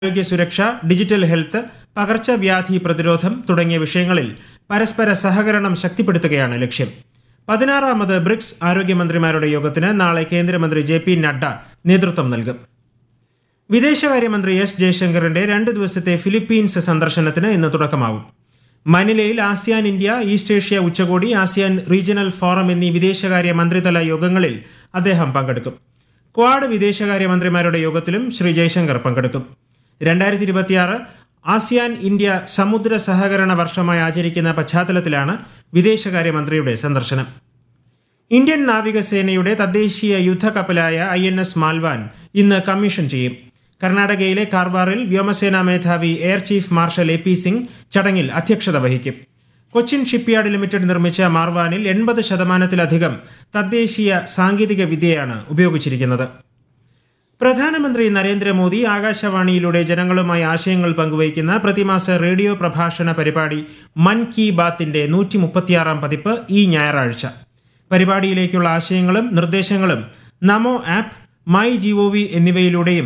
ആരോഗ്യ സുരക്ഷ, digital health, പകർച്ചവ്യാധി പ്രതിരോധം തുടങ്ങിയ വിഷയങ്ങളിൽ പരസ്പര സഹകരണം ശക്തിപ്പെടുത്തുകയാണ് ലക്ഷ്യം. 16ാമത് ബ്രിക്സ് ആരോഗ്യമന്ത്രിമാരുടെ യോഗത്തിന് നാളെ കേന്ദ്രമന്ത്രി JP നഡ്ഡ നേതൃത്വം നൽകും. വിദേശകാര്യമന്ത്രി S ജയശങ്കറിന്റെ 2 ദിവസത്തെ ഫിലിപ്പീൻസ് സന്ദർശനത്തിന് ഇന്ന് തുടക്കമാവും. മനിലയിൽ ആസിയാൻ ഇന്ത്യ ഈസ്റ്റ് ഏഷ്യ ഉച്ചകോടി, ആസിയാൻ റീജിയണൽ ഫോറം എന്നീ വിദേശകാര്യ മന്ത്രിതല യോഗങ്ങളിൽ അദ്ദേഹം പങ്കെടുക്കും. ക്വാഡ് വിദേശകാര്യമന്ത്രിമാരുടെ യോഗത്തിലും ശ്രീ ജയശങ്കർ പങ്കെടുക്കും. 2026 ആസിയാൻ ഇന്ത്യ സമുദ്ര സഹകരണ വർഷമായി ആചരിക്കുന്ന പശ്ചാത്തലത്തിലാണ് വിദേശകാര്യമന്ത്രിയുടെ സന്ദർശനം. ഇന്ത്യൻ നാവികസേനയുടെ തദ്ദേശീയ യുദ്ധക്കപ്പലായ INS മാൽവാൻ ഇന്ന് കമ്മീഷൻ ചെയ്യും. കർണാടകയിലെ കാർവാറിൽ വ്യോമസേനാ മേധാവി air chief marshal AP Singh ചടങ്ങിൽ അധ്യക്ഷത വഹിക്കും. കൊച്ചിൻ ഷിപ്പ്യാർഡ് ലിമിറ്റഡ് നിർമ്മിച്ച മാർവാനിൽ 80% തദ്ദേശീയ സാങ്കേതിക വിദ്യയാണ് ഉപയോഗിച്ചിരിക്കുന്നത്. പ്രധാനമന്ത്രി നരേന്ദ്രമോദി ആകാശവാണിയിലൂടെ ജനങ്ങളുമായി ആശയങ്ങൾ പങ്കുവയ്ക്കുന്ന പ്രതിമാസ റേഡിയോ പ്രഭാഷണ പരിപാടി മൻ കി ബാത്തിന്റെ 136ാം പതിപ്പ് ഈ ഞായറാഴ്ച. പരിപാടിയിലേക്കുള്ള ആശയങ്ങളും നിർദ്ദേശങ്ങളും നമോ ആപ്പ്, MyGOV എന്നിവയിലൂടെയും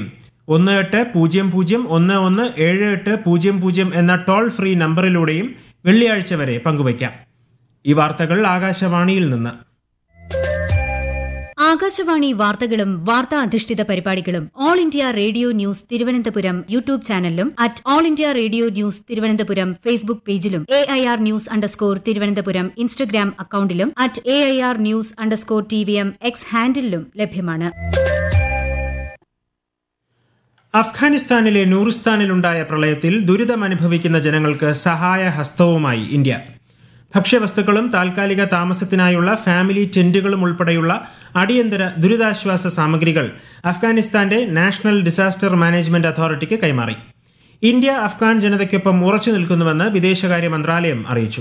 1800117800 എന്ന ടോൾ ഫ്രീ നമ്പറിലൂടെയും വെള്ളിയാഴ്ച വരെ പങ്കുവയ്ക്കാം. ഈ വാർത്തകൾ ആകാശവാണിയിൽ നിന്ന്. ആകാശവാണി വാർത്തകളും വാർത്താ അധിഷ്ഠിത പരിപാടികളും all India radio news Thiruvananthapuram YouTube ചാനലിലും all India radio news Thiruvananthapuram Facebook പേജിലും AIR ന്യൂസ് _ ഇൻസ്റ്റഗ്രാം അക്കൌണ്ടിലും @AIR ന്യൂസ് _TVM X ഹാൻഡിലും ലഭ്യമാണ്. അഫ്ഗാനിസ്ഥാനിലെ നൂറിസ്ഥാനിലുണ്ടായ പ്രളയത്തിൽ ദുരിതമനുഭവിക്കുന്ന ജനങ്ങൾക്ക് സഹായ ഹസ്തവുമായി ഇന്ത്യ. ഭക്ഷ്യവസ്തുക്കളും താൽക്കാലിക താമസത്തിനായുള്ള ഫാമിലി ടെന്റുകളും ഉൾപ്പെടെയുള്ള അടിയന്തര ദുരിതാശ്വാസ സാമഗ്രികൾ അഫ്ഗാനിസ്ഥാന്റെ നാഷണൽ ഡിസാസ്റ്റർ മാനേജ്മെന്റ് അതോറിറ്റിക്ക് കൈമാറി. ഇന്ത്യ അഫ്ഗാൻ ജനതയ്ക്കൊപ്പം ഉറച്ചു നിൽക്കുന്നുവെന്ന് വിദേശകാര്യ മന്ത്രാലയം അറിയിച്ചു.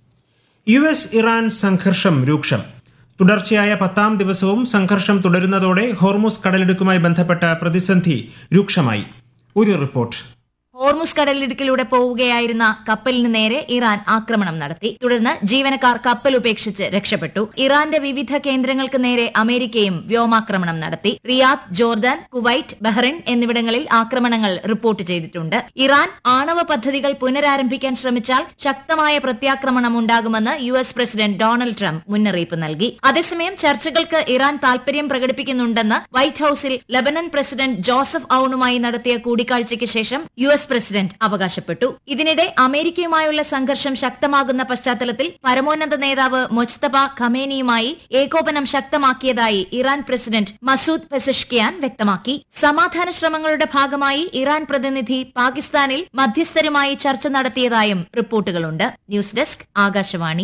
US ഇറാൻ സംഘർഷം രൂക്ഷം. തുടർച്ചയായ 10ാം ദിവസവും സംഘർഷം തുടരുന്നതോടെ ഹോർമുസ് കടലിടുക്കുമായി ബന്ധപ്പെട്ട പ്രതിസന്ധി രൂക്ഷമായി. ഒരു റിപ്പോർട്ട്. ഹോർമുസ് കടലിടുക്കിലൂടെ പോവുകയായിരുന്ന കപ്പലിന് നേരെ ഇറാൻ ആക്രമണം നടത്തി. തുടർന്ന് ജീവനക്കാർ കപ്പൽ ഉപേക്ഷിച്ച് രക്ഷപ്പെട്ടു. ഇറാന്റെ വിവിധ കേന്ദ്രങ്ങൾക്ക് നേരെ അമേരിക്കയും വ്യോമാക്രമണം നടത്തി. റിയാദ്, ജോർദാൻ, കുവൈറ്റ്, ബഹ്റൈൻ എന്നിവിടങ്ങളിൽ ആക്രമണങ്ങൾ റിപ്പോർട്ട് ചെയ്തിട്ടുണ്ട്. ഇറാൻ ആണവ പദ്ധതികൾ പുനരാരംഭിക്കാൻ ശ്രമിച്ചാൽ ശക്തമായ പ്രത്യാക്രമണം ഉണ്ടാകുമെന്ന് US പ്രസിഡന്റ് ഡൊണാൾഡ് ട്രംപ് മുന്നറിയിപ്പ് നൽകി. അതേസമയം ചർച്ചകൾക്ക് ഇറാൻ താൽപര്യം പ്രകടിപ്പിക്കുന്നുണ്ടെന്ന് വൈറ്റ് ഹൌസിൽ ലബനൻ പ്രസിഡന്റ് ജോസഫ് ഔണുമായി നടത്തിയ കൂടിക്കാഴ്ചയ്ക്ക് ശേഷം US പ്രസിഡന്റ് അവകാശപ്പെട്ടു. ഇതിനിടെ അമേരിക്കയുമായുള്ള സംഘർഷം ശക്തമാകുന്ന പശ്ചാത്തലത്തിൽ പരമോന്നത നേതാവ് മൊജ്തബ ഖമേനിയുമായി ഏകോപനം ശക്തമാക്കിയതായി ഇറാൻ പ്രസിഡന്റ് മസൂദ് പെസഷ്കിയാൻ വ്യക്തമാക്കി. സമാധാന ശ്രമങ്ങളുടെ ഭാഗമായി ഇറാൻ പ്രതിനിധി പാകിസ്ഥാനിൽ മധ്യസ്ഥരുമായി ചർച്ച നടത്തിയതായും റിപ്പോർട്ടുകളുണ്ട്. News desk, Akashvani.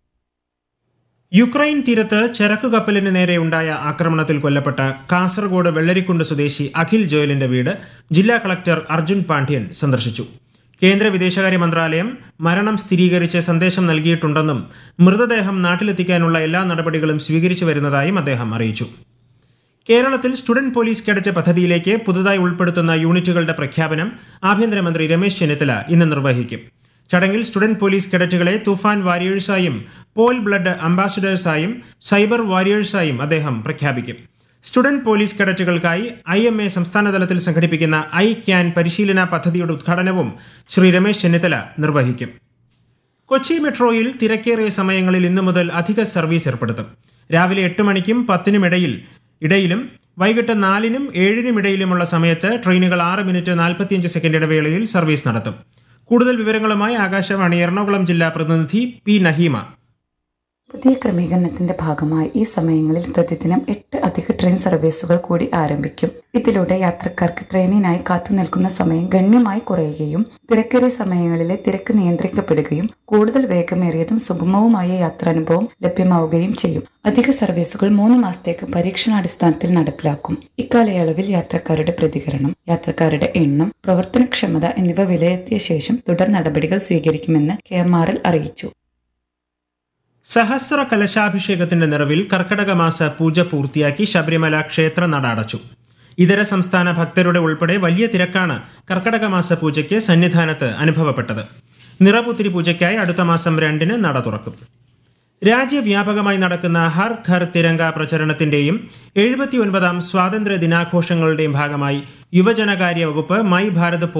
യുക്രൈൻ തീരത്ത് ചരക്കു കപ്പലിന് നേരെയുണ്ടായ ആക്രമണത്തിൽ കൊല്ലപ്പെട്ട കാസർഗോഡ് വെള്ളരിക്കുണ്ട് സ്വദേശി അഖിൽ ജോയലിന്റെ വീട് ജില്ലാ കളക്ടർ അർജുൻ പാണ്ഡ്യൻ സന്ദർശിച്ചു. കേന്ദ്ര വിദേശകാര്യ മന്ത്രാലയം മരണം സ്ഥിരീകരിച്ച് സന്ദേശം നൽകിയിട്ടുണ്ടെന്നും മൃതദേഹം നാട്ടിലെത്തിക്കാനുള്ള എല്ലാ നടപടികളും സ്വീകരിച്ചു വരുന്നതായും അദ്ദേഹം അറിയിച്ചു. കേരളത്തിൽ സ്റ്റുഡന്റ് പോലീസ് കേഡറ്റ് പദ്ധതിയിലേക്ക് പുതുതായി ഉൾപ്പെടുത്തുന്ന യൂണിറ്റുകളുടെ പ്രഖ്യാപനം ആഭ്യന്തരമന്ത്രി രമേശ് ചെന്നിത്തല ഇന്ന് നിർവഹിക്കും. ചടങ്ങിൽ സ്റ്റുഡന്റ് പോലീസ് കേഡറ്റുകളെ തൂഫാൻ വാരിയേഴ്സായും പോൾ ബ്ലഡ് അംബാസിഡേഴ്സായും സൈബർ വാരിയേഴ്സായും അദ്ദേഹം പ്രഖ്യാപിക്കും. സ്റ്റുഡന്റ് പോലീസ് കേഡറ്റുകൾക്കായി IMA സംസ്ഥാനതലത്തിൽ സംഘടിപ്പിക്കുന്ന ഐ ക്യാൻ പരിശീലന പദ്ധതിയുടെ ഉദ്ഘാടനവും ശ്രീ രമേശ് ചെന്നിത്തല നിർവഹിക്കും. കൊച്ചി മെട്രോയിൽ തിരക്കേറിയ സമയങ്ങളിൽ ഇന്നു മുതൽ അധിക സർവീസ് ഏർപ്പെടുത്തും. രാവിലെ 8 മണിക്കും 10നും ഇടയിലും വൈകിട്ട് 4നും 7നും ഇടയിലുമുള്ള സമയത്ത് ട്രെയിനുകൾ 6 മിനിറ്റ് 45 സെക്കൻഡ് ഇടവേളയിൽ സർവീസ് നടത്തും. കൂടുതൽ വിവരങ്ങളുമായി ആകാശവാണി എറണാകുളം ജില്ലാ പ്രതിനിധി P. നഹീമ. പുതിയ ക്രമീകരണത്തിന്റെ ഭാഗമായി ഈ സമയങ്ങളിൽ പ്രതിദിനം 8 അധിക ട്രെയിൻ സർവീസുകൾ കൂടി ആരംഭിക്കും. ഇതിലൂടെ യാത്രക്കാർക്ക് ട്രെയിനിനായി കാത്തുനിൽക്കുന്ന സമയം ഗണ്യമായി കുറയുകയും തിരക്കേറിയ സമയങ്ങളിലെ തിരക്ക് നിയന്ത്രിക്കപ്പെടുകയും കൂടുതൽ വേഗമേറിയതും സുഗമവുമായ യാത്രാനുഭവം ലഭ്യമാവുകയും ചെയ്യും. അധിക സർവീസുകൾ 3 മാസത്തേക്ക് പരീക്ഷണാടിസ്ഥാനത്തിൽ നടപ്പിലാക്കും. ഇക്കാലയളവിൽ യാത്രക്കാരുടെ പ്രതികരണം, യാത്രക്കാരുടെ എണ്ണം, പ്രവർത്തനക്ഷമത എന്നിവ വിലയിരുത്തിയ ശേഷം തുടർ നടപടികൾ സ്വീകരിക്കുമെന്ന് KMRL അറിയിച്ചു. സഹസ്ര കലശാഭിഷേകത്തിന്റെ നിറവിൽ കർക്കടക മാസ പൂജ പൂർത്തിയാക്കി ശബരിമല ക്ഷേത്ര നട അടച്ചു. ഇതര സംസ്ഥാന ഭക്തരുടെ ഉൾപ്പെടെ വലിയ തിരക്കാണ് കർക്കടക മാസ പൂജയ്ക്ക് സന്നിധാനത്ത് അനുഭവപ്പെട്ടത്. നിറപുത്തിരി പൂജയ്ക്കായി അടുത്ത മാസം 2ന് നട തുറക്കും. രാജ്യവ്യാപകമായി നടക്കുന്ന ഹർ ഘർ തിരങ്ക പ്രചരണത്തിന്റെയും 79ാം സ്വാതന്ത്ര്യ ദിനാഘോഷങ്ങളുടെയും ഭാഗമായി യുവജനകാര്യ വകുപ്പ് മൈ ഭാരത്